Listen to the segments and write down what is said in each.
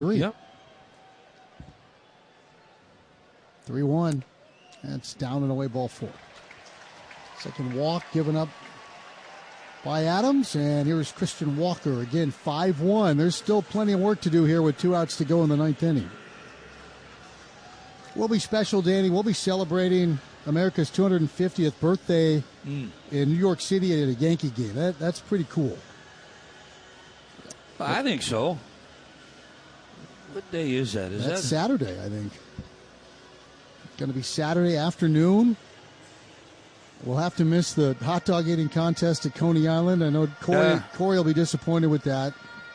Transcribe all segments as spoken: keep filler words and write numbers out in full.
Three. Yep. three one. That's down and away, ball four. Second walk given up by Adams, and here's Christian Walker again, five one. There's still plenty of work to do here with two outs to go in the ninth inning. We'll be special, Danny. We'll be celebrating America's two hundred fiftieth birthday mm. in New York City at a Yankee game. That, that's pretty cool. I think so. What day is that? Is that's that Saturday, I think. It's going to be Saturday afternoon. We'll have to miss the hot dog eating contest at Coney Island. I know Corey, yeah. Corey will be disappointed with that.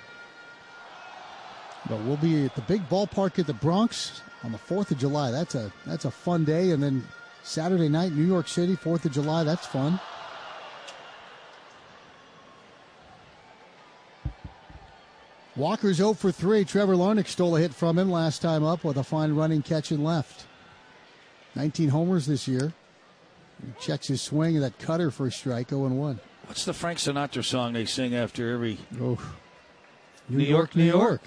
But we'll be at the big ballpark at the Bronx on the fourth of July. That's a that's a fun day. And then Saturday night, New York City, fourth of July. That's fun. Walker's oh for three. Trevor Larnach stole a hit from him last time up with a fine running catch in left. nineteen homers this year. He checks his swing and that cutter for a strike, oh and one. What's the Frank Sinatra song they sing after every... Oh, New, New York, York, New York? York.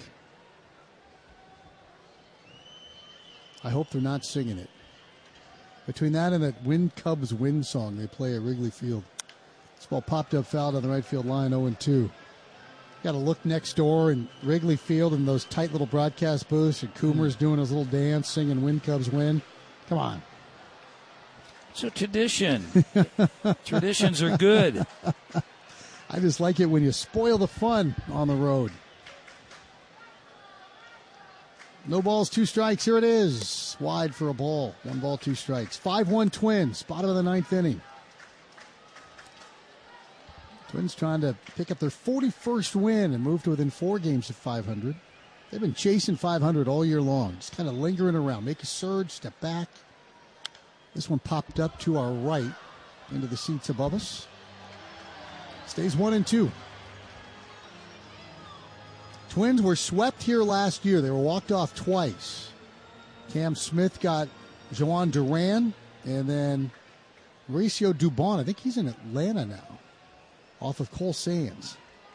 I hope they're not singing it. Between that and that Win Cubs Win song they play at Wrigley Field. This ball popped up foul down the right field line, oh and two. Got to look next door in Wrigley Field in those tight little broadcast booths, and Coomer's doing his little dance, singing Win Cubs Win. Come on. It's a tradition. Traditions are good. I just like it when you spoil the fun on the road. No balls, two strikes. Here it is. Wide for a ball. One ball, two strikes. five one Twins. Bottom of the ninth inning. Twins trying to pick up their forty-first win and move to within four games of five hundred. They've been chasing five hundred all year long. Just kind of lingering around. Make a surge, step back. This one popped up to our right into the seats above us. Stays one and two. Twins were swept here last year. They were walked off twice. Cam Smith got Joan Duran, and then Mauricio Dubon. I think he's in Atlanta now, off of Cole Sands.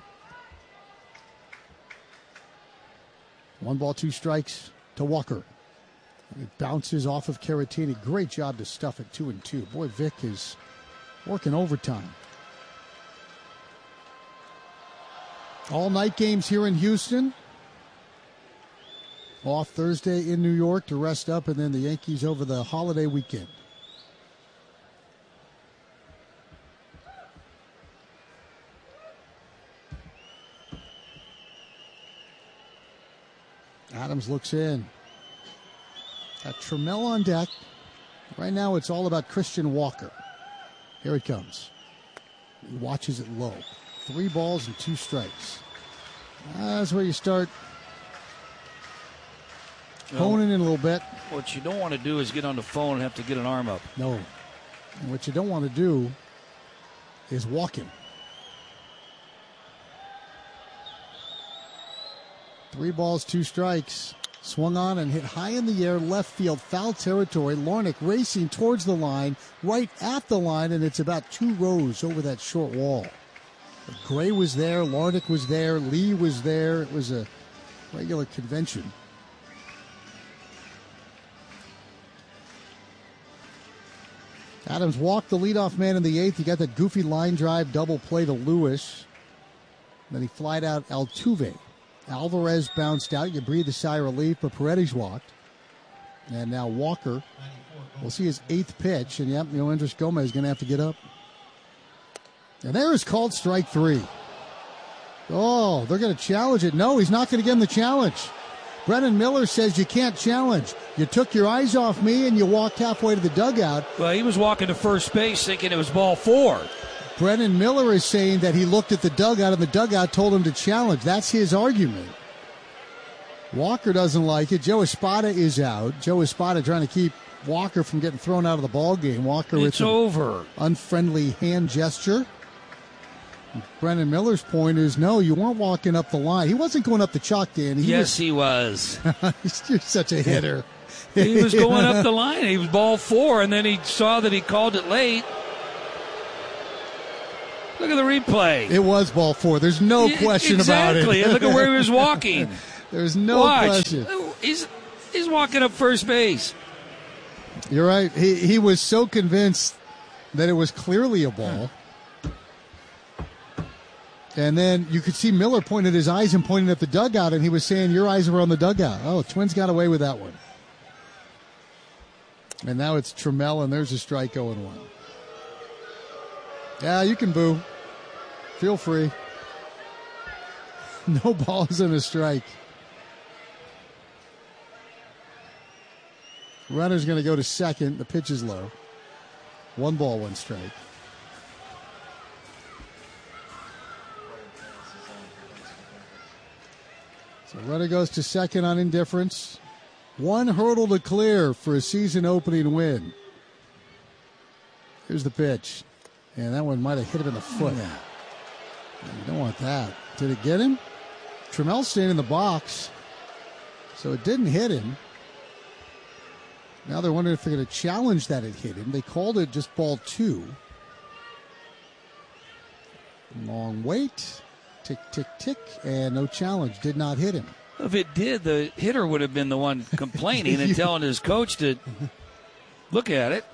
One ball, two strikes to Walker. It bounces off of Caratini. Great job to stuff it two and two. Boy, Vic is working overtime. All night games here in Houston. Off Thursday in New York to rest up, and then the Yankees over the holiday weekend. Adams looks in. Got Trammell on deck. Right now it's all about Christian Walker. Here it comes. He watches it low. Three balls and two strikes. That's where you start honing in a little bit. What you don't want to do is get on the phone and have to get an arm up. No. And what you don't want to do is walk him. Three balls, two strikes. Swung on and hit high in the air, left field, foul territory. Larnach racing towards the line, right at the line, and it's about two rows over that short wall. Gray was there, Larnach was there, Lee was there. It was a regular convention. Adams walked the leadoff man in the eighth. He got that goofy line drive double play to Lewis. Then he flied out Altuve. Alvarez bounced out. You breathe a sigh of relief, but Paredes walked. And now Walker. We'll see his eighth pitch. And, yep, you know, Andres Gomez is going to have to get up. And there is called strike three. Oh, they're going to challenge it. No, he's not going to give him the challenge. Brennan Miller says you can't challenge. You took your eyes off me and you walked halfway to the dugout. Well, he was walking to first base thinking it was ball four. Brennan Miller is saying that he looked at the dugout and the dugout told him to challenge. That's his argument. Walker doesn't like it. Joe Espada is out. Joe Espada trying to keep Walker from getting thrown out of the ball game. Walker it's with over. An unfriendly hand gesture. Brennan Miller's point is, no, you weren't walking up the line. He wasn't going up the chalk, Dan. He yes, was, he was. You're such a hitter. He was going up the line. He was ball four, and then he saw that he called it late. Look at the replay. It was ball four. There's no question exactly. about it. Exactly. And look at where he was walking. There's no Watch. question. He's he's walking up first base. You're right. He he was so convinced that it was clearly a ball. And then you could see Miller pointing his eyes and pointing at the dugout, and he was saying, your eyes were on the dugout. Oh, Twins got away with that one. And now it's Trammell, and there's a strike oh and one. Yeah, you can boo. Feel free. No balls and a strike. Runner's going to go to second. The pitch is low. One ball, one strike. So runner goes to second on indifference. One hurdle to clear for a season opening win. Here's the pitch. And that one might have hit him in the foot. Yeah. You don't want that. Did it get him? Trammell's staying in the box. So it didn't hit him. Now they're wondering if they're going to challenge that it hit him. They called it just ball two. Long wait. Tick, tick, tick. And no challenge. Did not hit him. If it did, the hitter would have been the one complaining and telling his coach to look at it.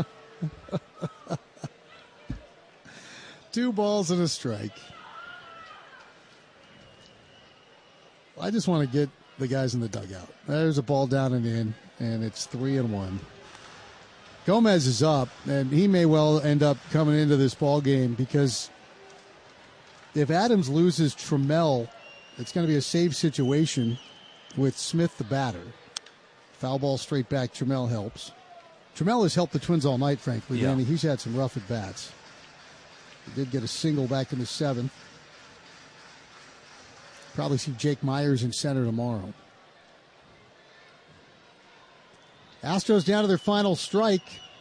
Two balls and a strike. I just want to get the guys in the dugout. There's a ball down and in, and it's three and one. Gomez is up, and he may well end up coming into this ball game because if Adams loses Trammell, it's going to be a save situation with Smith, the batter. Foul ball straight back. Trammell helps. Trammell has helped the Twins all night, frankly. Yeah. Danny, he's had some rough at-bats. He did get a single back in the seventh. Probably see Jake Myers in center tomorrow. Astros down to their final strike.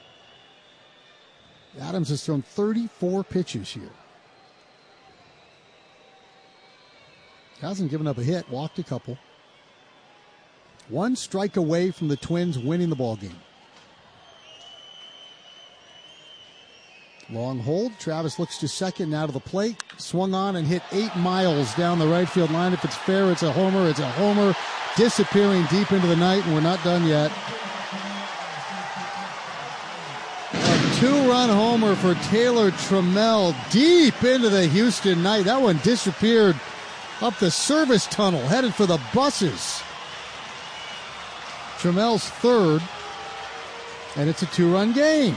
Adams has thrown thirty-four pitches here. Hasn't given up a hit, walked a couple. One strike away from the Twins winning the ball game. Long hold. Travis looks to second, now to the plate. Swung on and hit eight miles down the right field line. If it's fair, it's a homer. It's a homer. Disappearing deep into the night, and we're not done yet. A two-run homer for Taylor Trammell deep into the Houston night. That one disappeared up the service tunnel, headed for the buses. Trammell's third, and it's a two-run game.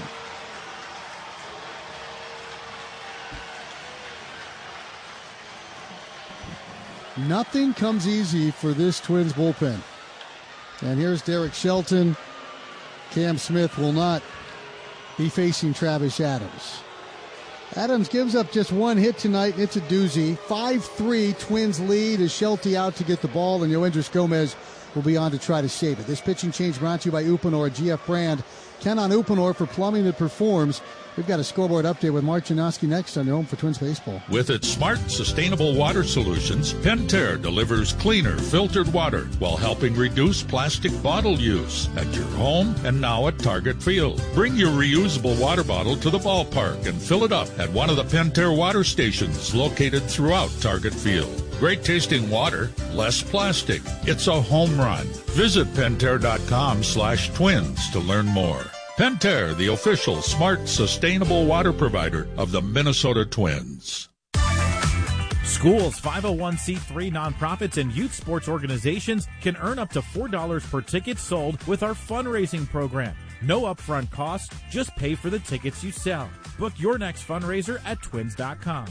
Nothing comes easy for this Twins bullpen. And here's Derek Shelton. Cam Smith will not be facing Travis Adams. Adams gives up just one hit tonight, and it's a doozy. five three, Twins lead as Shelty out to get the ball, and Yoendris Gomez will be on to try to save it. This pitching change brought to you by Uponor, G F brand. Ken on Uponor for plumbing that performs. We've got a scoreboard update with Mark Janoski next on your home for Twins baseball. With its smart, sustainable water solutions, Pentair delivers cleaner, filtered water while helping reduce plastic bottle use at your home and now at Target Field. Bring your reusable water bottle to the ballpark and fill it up at one of the Pentair water stations located throughout Target Field. Great tasting water, less plastic. It's a home run. Visit Pentair.com slash twins to learn more. Pentair, the official smart, sustainable water provider of the Minnesota Twins. Schools, five oh one c three nonprofits, and youth sports organizations can earn up to four dollars per ticket sold with our fundraising program. No upfront cost, just pay for the tickets you sell. Book your next fundraiser at twins dot com.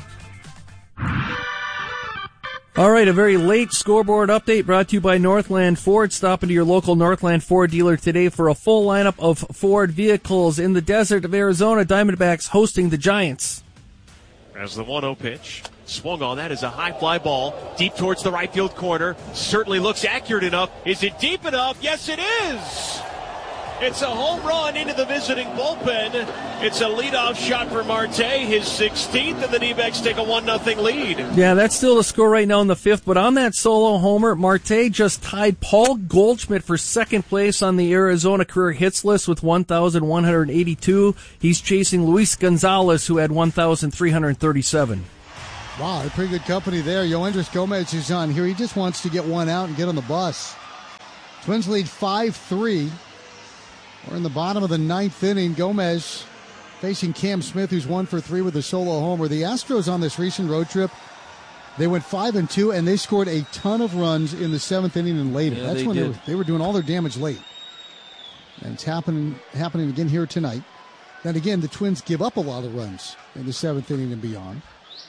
All right, a very late scoreboard update brought to you by Northland Ford. Stop into your local Northland Ford dealer today for a full lineup of Ford vehicles. In the desert of Arizona, Diamondbacks hosting the Giants. As the one oh pitch swung on, that is a high fly ball deep towards the right field corner. Certainly looks accurate enough. Is it deep enough? Yes, it is. It's a home run into the visiting bullpen. It's a leadoff shot for Marte, his sixteenth, and the D-backs take a one nothing lead. Yeah, that's still the score right now in the fifth, but on that solo homer, Marte just tied Paul Goldschmidt for second place on the Arizona career hits list with one thousand one hundred eighty-two. He's chasing Luis Gonzalez, who had one thousand three hundred thirty-seven. Wow, a pretty good company there. Yoendris Gomez is on here. He just wants to get one out and get on the bus. Twins lead five three. We're in the bottom of the ninth inning. Gomez facing Cam Smith, who's one for three with a solo homer. The Astros on this recent road trip, they went five and two, and they scored a ton of runs in the seventh inning and later. Yeah, That's they when they did. were, they were doing all their damage late. And it's happening happening again here tonight. Then again, the Twins give up a lot of runs in the seventh inning and beyond.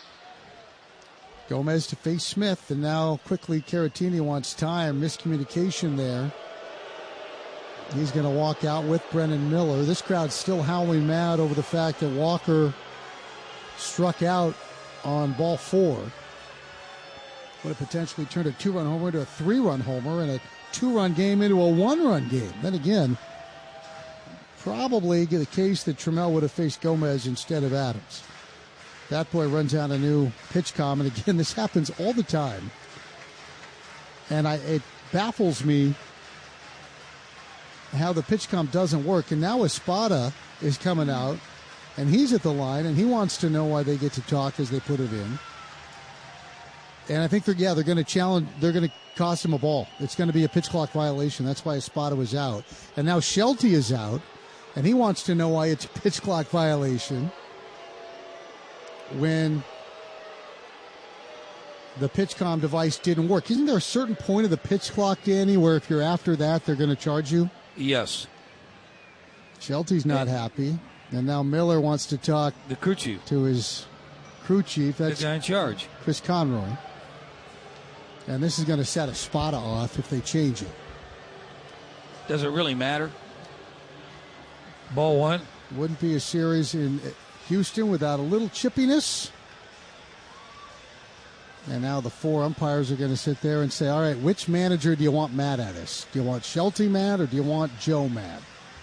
Gomez to face Smith, and now quickly Caratini wants time. Miscommunication there. He's going to walk out with Brennan Miller. This crowd's still howling mad over the fact that Walker struck out on ball four. Would have potentially turned a two-run homer into a three-run homer and a two-run game into a one-run game. Then again, probably the case that Trammell would have faced Gomez instead of Adams. That boy runs out a new pitch com, and again, this happens all the time. And I, it baffles me how the pitch com doesn't work. And now Espada is coming out, and he's at the line, and he wants to know why they get to talk as they put it in. And I think they're, yeah, they're going to challenge, they're going to cost him a ball. It's going to be a pitch clock violation. That's why Espada was out. And now Shelty is out, and he wants to know why it's a pitch clock violation when the PitchCom device didn't work. Isn't there a certain point of the pitch clock, Danny, where if you're after that, they're going to charge you? Yes. Shelty's not Yeah. happy. And now Miller wants to talk The crew chief. to his crew chief. The That's guy in charge. Chris Conroy. And this is going to set Espada off if they change it. Does it really matter? Ball one. Wouldn't be a series in Houston without a little chippiness. And now the four umpires are going to sit there and say, all right, which manager do you want mad at us? Do you want Shelty mad or do you want Joe mad?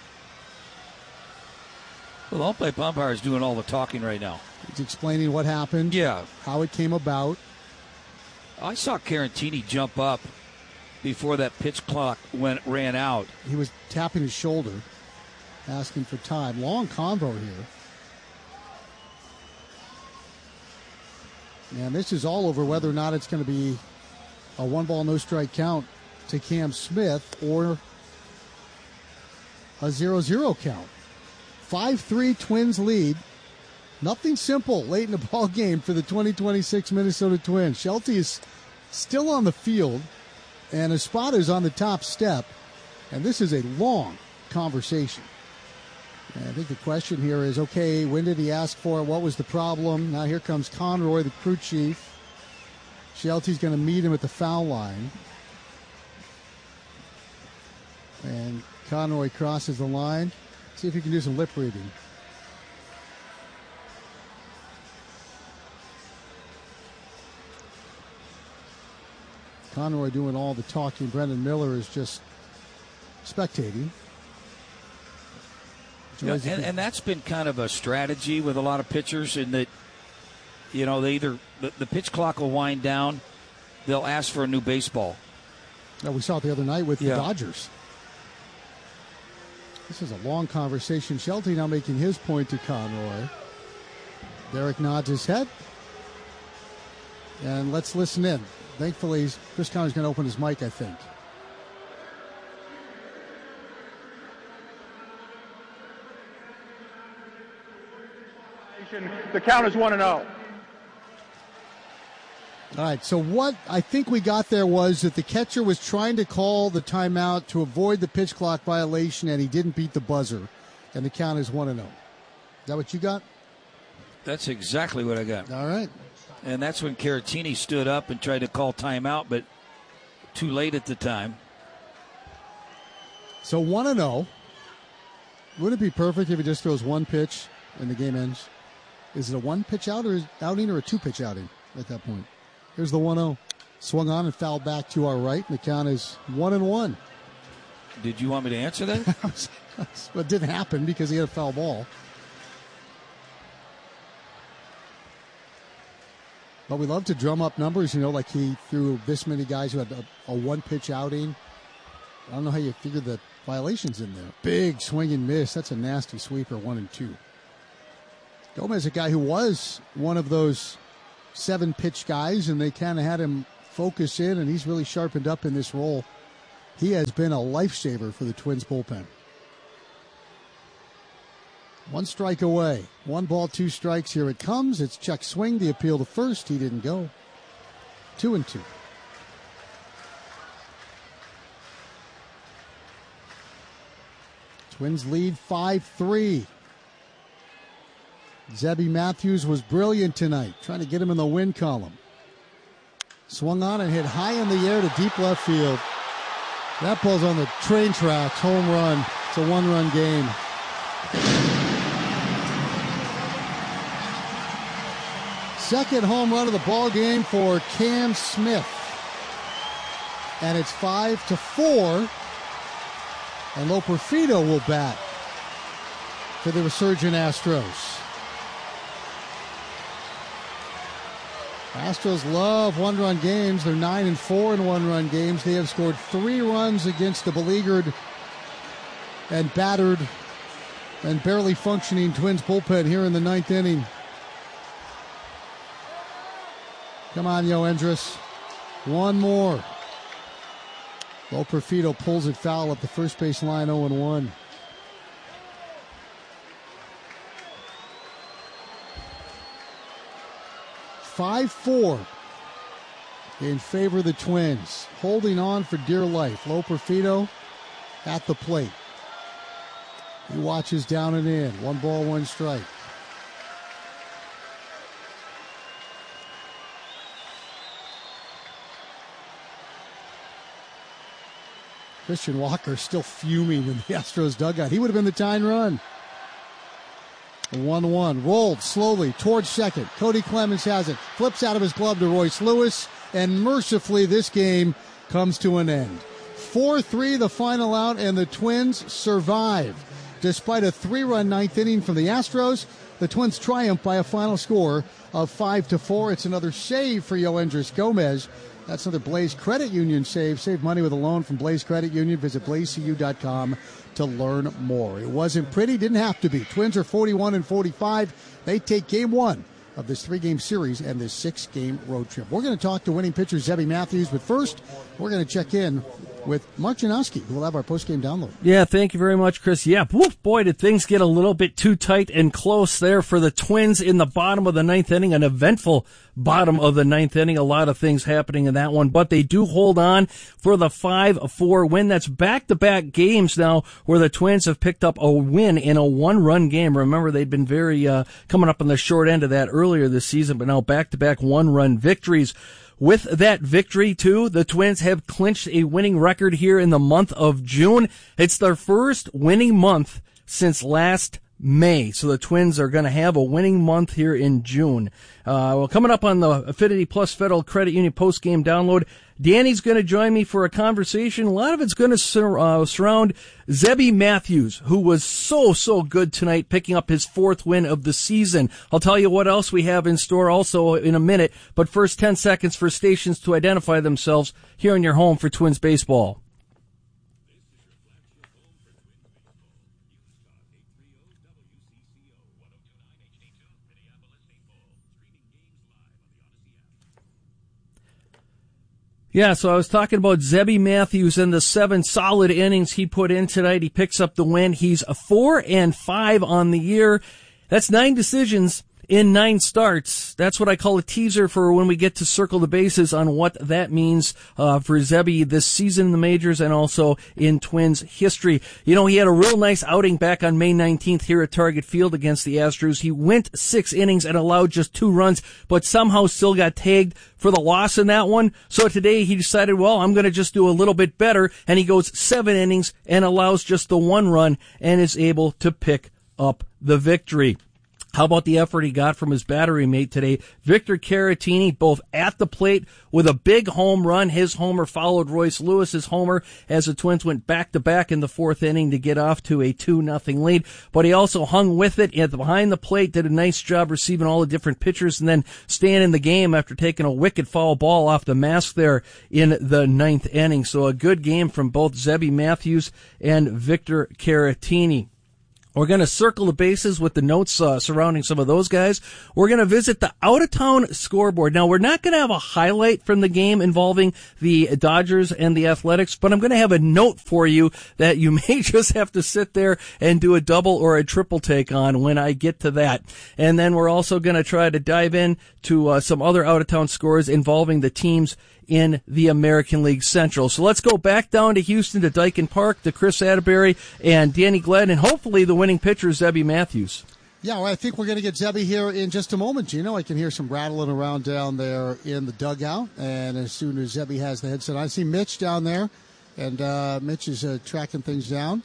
Well, the umpire umpire is doing all the talking right now. He's explaining what happened, Yeah. how it came about. I saw Carantini jump up before that pitch clock went ran out. He was tapping his shoulder, asking for time. Long convo here. And this is all over whether or not it's going to be a one ball, no strike count to Cam Smith or a zero zero count. five three Twins lead. Nothing simple late in the ball game for the twenty twenty-six Minnesota Twins. Shelty is still on the field, and Espada is on the top step. And this is a long conversation. And I think the question here is, okay, when did he ask for it? What was the problem? Now here comes Conroy, the crew chief. Shelty's going to meet him at the foul line. And Conroy crosses the line. See if he can do some lip reading. Conroy doing all the talking. Brendan Miller is just spectating. Yeah, and, and that's been kind of a strategy with a lot of pitchers in that, you know, they either, the, the pitch clock will wind down, they'll ask for a new baseball. Yeah, we saw it the other night with Yeah. the Dodgers. This is a long conversation. Shelty now making his point to Conroy. Derek nods his head. And let's listen in. Thankfully, Chris Conroy's going to open his mic, I think. The count is one and oh. All right, so what I think we got there was that the catcher was trying to call the timeout to avoid the pitch clock violation, and he didn't beat the buzzer, and the count is one and oh. Is that what you got? That's exactly what I got. All right. And that's when Caratini stood up and tried to call timeout, but too late at the time. So one and oh. Would it be perfect if he just throws one pitch and the game ends? Is it a one-pitch out or outing or a two-pitch outing at that point? Here's the one oh. Swung on and fouled back to our right, and the count is one and one. Did you want me to answer that? Well, it didn't happen because he had a foul ball. But we love to drum up numbers, you know, like he threw this many guys who had a, a one-pitch outing. I don't know how you figure the violations in there. Big swing and miss. That's a nasty sweeper, one and two. Gomez, a guy who was one of those seven pitch guys, and they kind of had him focus in, and he's really sharpened up in this role. He has been a lifesaver for the Twins bullpen. One strike away. One ball, two strikes. Here it comes. It's check swing. The appeal to first. He didn't go. Two and two. Twins lead five three. Zebby Matthews was brilliant tonight, trying to get him in the win column. Swung on and hit high in the air to deep left field. That ball's on the train tracks. Home run. It's a one-run game. Second home run of the ball game for Cam Smith. And it's five to four. And Loperfido will bat for the resurgent Astros. Astros love one-run games. They're nine and four in one-run games. They have scored three runs against the beleaguered and battered and barely functioning Twins bullpen here in the ninth inning. Come on, Yoendris. One more. Loperfido pulls it foul up the first base line, oh and one. five four in favor of the Twins. Holding on for dear life. Loperfido at the plate. He watches down and in. One ball, one strike. Christian Walker still fuming in the Astros dugout. He would have been the tying run. one one. Rolled slowly towards second. Cody Clemens has it. Flips out of his glove to Royce Lewis. And mercifully, this game comes to an end. four three the final out, and the Twins survive. Despite a three-run ninth inning from the Astros, the Twins triumph by a final score of five to four. It's another save for Yoendris Gomez. That's another Blaze Credit Union save. Save money with a loan from Blaze Credit Union. Visit blaze c u dot com to learn more. It wasn't pretty, didn't have to be. Twins are forty-one and forty-five. They take game one of this three-game series and this six-game road trip. We're going to talk to winning pitcher Zebby Matthews, but first, we're going to check in with Mark Janowski, who will have our post-game download. Yeah, thank you very much, Chris. Yeah, woof, boy, did things get a little bit too tight and close there for the Twins in the bottom of the ninth inning, an eventful bottom of the ninth inning. A lot of things happening in that one, but they do hold on for the five four win. That's back-to-back games now where the Twins have picked up a win in a one-run game. Remember, they'd been very uh, coming up on the short end of that earlier this season, but now back-to-back one-run victories. With that victory, too, the Twins have clinched a winning record here in the month of June. It's their first winning month since last May. So the Twins are going to have a winning month here in June. Uh, well, coming up on the Affinity Plus Federal Credit Union post-game download, Danny's going to join me for a conversation. A lot of it's going to sur- uh, surround Zebby Matthews, who was so, so good tonight, picking up his fourth win of the season. I'll tell you what else we have in store also in a minute, but first ten seconds for stations to identify themselves here in your home for Twins baseball. Yeah, so I was talking about Zebby Matthews and the seven solid innings he put in tonight. He picks up the win. He's a four and five on the year. That's nine decisions in nine starts. That's what I call a teaser for when we get to circle the bases on what that means uh, for Zebby this season in the majors and also in Twins history. You know, he had a real nice outing back on May nineteenth here at Target Field against the Astros. He went six innings and allowed just two runs, but somehow still got tagged for the loss in that one. So today he decided, well, I'm going to just do a little bit better, and he goes seven innings and allows just the one run and is able to pick up the victory. How about the effort he got from his battery mate today? Victor Caratini, both at the plate with a big home run. His homer followed Royce Lewis's homer as the Twins went back-to-back in the fourth inning to get off to a two nothing lead. But he also hung with it at the, behind the plate, did a nice job receiving all the different pitchers, and then staying in the game after taking a wicked foul ball off the mask there in the ninth inning. So a good game from both Zebby Matthews and Victor Caratini. We're going to circle the bases with the notes uh, surrounding some of those guys. We're going to visit the out-of-town scoreboard. Now, we're not going to have a highlight from the game involving the Dodgers and the Athletics, but I'm going to have a note for you that you may just have to sit there and do a double or a triple take on when I get to that. And then we're also going to try to dive in to uh, some other out-of-town scores involving the teams in the American League Central. So let's go back down to Houston, to Daikin Park, to Chris Atterbury and Danny Glenn, and hopefully the winning pitcher, Zebby Matthews. Yeah, well, I think we're going to get Zebby here in just a moment, Gino. I can hear some rattling around down there in the dugout, and as soon as Zebby has the headset, I see Mitch down there, and uh, Mitch is uh, tracking things down,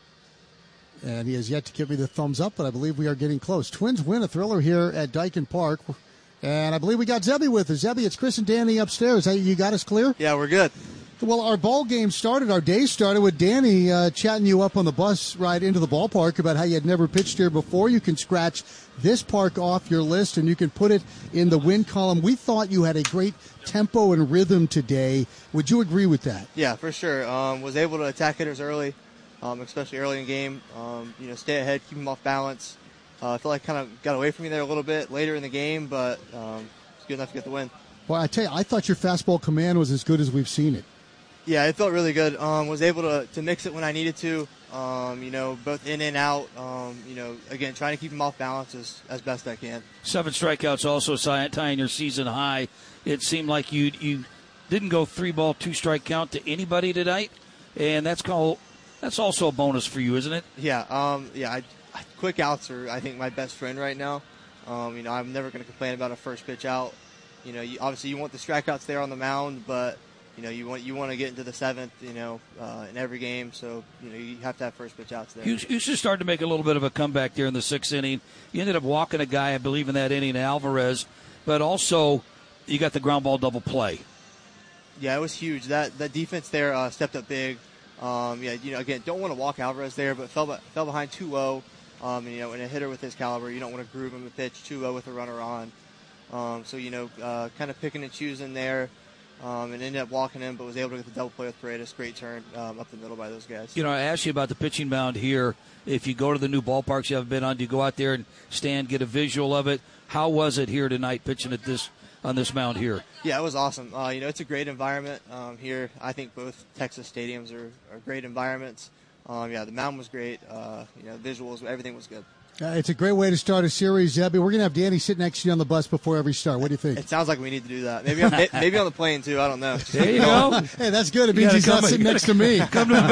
and he has yet to give me the thumbs up, but I believe we are getting close. Twins win a thriller here at Daikin Park. And I believe we got Zebby with us. Zebby, it's Chris and Danny upstairs. Hey, you got us clear? Yeah, we're good. Well, our ball game started, our day started with Danny uh, chatting you up on the bus ride into the ballpark about how you had never pitched here before. You can scratch this park off your list, and you can put it in the win column. We thought you had a great tempo and rhythm today. Would you agree with that? Yeah, for sure. Um, was able to attack hitters early, um, especially early in the game. Um, you know, stay ahead, keep them off balance. Uh, I feel like kind of got away from me there a little bit later in the game, but um, it's good enough to get the win. Well, I tell you, I thought your fastball command was as good as we've seen it. Yeah, it felt really good. Um, was able to, to mix it when I needed to, um, you know, both in and out. Um, you know, again, trying to keep them off balance as, as best I can. Seven strikeouts also tying your season high. It seemed like you you didn't go three ball, two strike count to anybody tonight, and that's called that's also a bonus for you, isn't it? Yeah, um, yeah. I, Quick outs are, I think, my best friend right now. Um, you know, I'm never going to complain about a first pitch out. You know, you, obviously you want the strikeouts there on the mound, but you know you want you want to get into the seventh. You know, uh, in every game, so you know you have to have first pitch outs there. You, you should start to make a little bit of a comeback there in the sixth inning. You ended up walking a guy, I believe, in that inning, Alvarez, but also you got the ground ball double play. Yeah, it was huge. That that defense there uh, stepped up big. Um, yeah, you know, again, don't want to walk Alvarez there, but fell fell behind two oh. Um, and, you know, in a hitter with his caliber, you don't want to groove him a pitch two oh with a runner on. Um, so, you know, uh, kind of picking and choosing there, um, and ended up walking him, but was able to get the double play with Paredes. Great turn um, up the middle by those guys. You know, I asked you about the pitching mound here. If you go to the new ballparks you haven't been on, do you go out there and stand, get a visual of it? How was it here tonight pitching at this on this mound here? Yeah, it was awesome. Uh, you know, it's a great environment um, here. I think both Texas stadiums are, are great environments. Um, yeah, the mound was great. Uh, you know, visuals, everything was good. Uh, it's a great way to start a series, Zebby. We're going to have Danny sit next to you on the bus before every start. What do you think? It sounds like we need to do that. Maybe on, maybe on the plane, too. I don't know. There you go. Hey, that's good. It means he's not sitting next to me. Come to the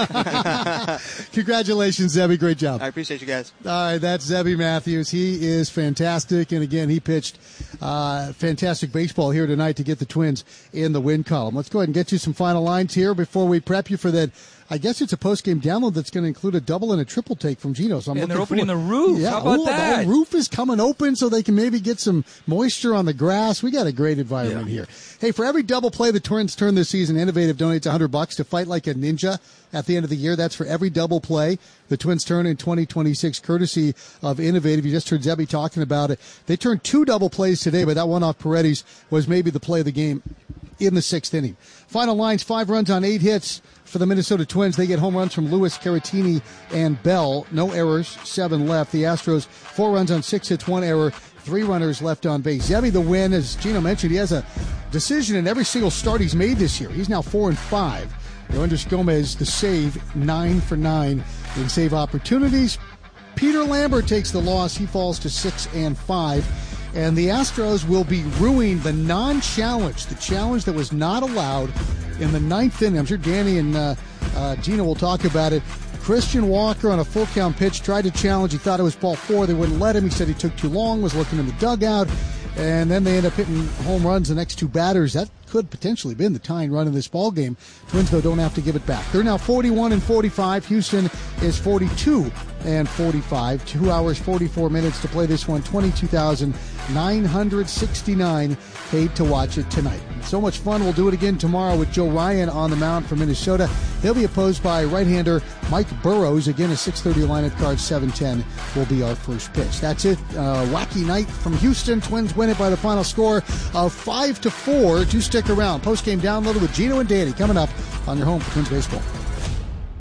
back. Congratulations, Zebby. Great job. I appreciate you guys. All right, that's Zebby Matthews. He is fantastic. And, again, he pitched uh, fantastic baseball here tonight to get the Twins in the win column. Let's go ahead and get you some final lines here before we prep you for that. I guess it's a post-game download that's going to include a double and a triple take from Gino. So I'm and they're looking opening forward. the roof. Yeah. How about Ooh, that? The roof is coming open so they can maybe get some moisture on the grass. We got a great environment Yeah. here. Hey, for every double play the Twins turn this season, Innovative donates one hundred bucks to Fight Like a Ninja at the end of the year. That's for every double play the Twins turn in twenty twenty-six, courtesy of Innovative. You just heard Zebby talking about it. They turned two double plays today, but that one off Paredes was maybe the play of the game in the sixth inning. Final lines, five runs on eight hits for the Minnesota Twins. They get home runs from Lewis, Caratini, and Bell. No errors, seven left. The Astros, four runs on six hits, one error, three runners left on base. Zebby the win, as Gino mentioned, he has a decision in every single start he's made this year. He's now four and five. Yoendris Gomez, the save, nine for nine in save opportunities. Peter Lambert takes the loss. He falls to six and five. And the Astros will be ruining the non-challenge, the challenge that was not allowed in the ninth inning. I'm sure Danny and uh, uh, Gina will talk about it. Christian Walker on a full count pitch tried to challenge. He thought it was ball four. They wouldn't let him. He said he took too long, was looking in the dugout. And then they end up hitting home runs the next two batters. That could potentially have been the tying run in this ball game. Twins, though, don't have to give it back. They're now forty-one and forty-five. Houston is forty-two and forty-five. Two hours, forty-four minutes to play this one. twenty-two thousand nine hundred sixty-nine paid to watch it tonight. So much fun. We'll do it again tomorrow with Joe Ryan on the mound for Minnesota. He'll be opposed by right-hander Mike Burrows. Again, a six thirty lineup card, seven ten will be our first pitch. That's it. Uh, wacky night from Houston. Twins win it by the final score of five to four. Do stick around. Post-game downloaded with Gino and Danny coming up on your home for Twins Baseball.